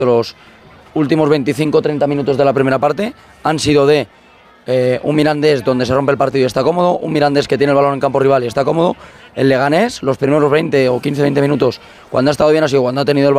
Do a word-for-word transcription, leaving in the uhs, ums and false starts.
Los últimos veinticinco a treinta minutos de la primera parte han sido de eh, un Mirandés donde se rompe el partido y está cómodo, un Mirandés que tiene el balón en campo rival y está cómodo. El Leganés, los primeros veinte o quince a veinte minutos, cuando ha estado bien ha sido cuando ha tenido el balón